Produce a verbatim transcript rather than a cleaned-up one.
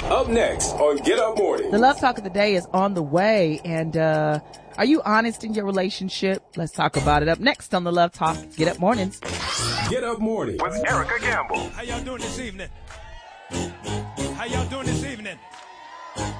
Up next on Get Up Mornings. The Love Talk of the Day is on the way. And uh are you honest in your relationship? Let's talk about it. Up next on the Love Talk, Get Up Mornings. Get Up Mornings with Erica Gamble. How y'all doing this evening? How y'all doing this evening?